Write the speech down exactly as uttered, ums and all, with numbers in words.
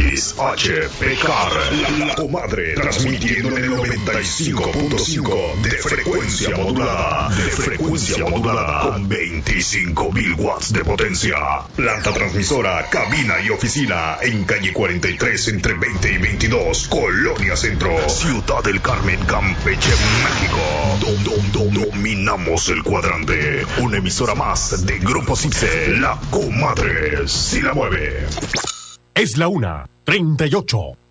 Luis H. Pecar, la, la comadre, transmitiendo en el noventa y cinco punto cinco de frecuencia modulada, de frecuencia modulada, con veinticinco mil watts de potencia. Planta transmisora, cabina y oficina en calle cuarenta y tres entre veinte y veintidós, Colonia Centro, Ciudad del Carmen, Campeche, México. Dom, dom, dom, dominamos el cuadrante. Una emisora más de Grupo Cipse, la comadre si la mueve. Es la una, treinta y ocho.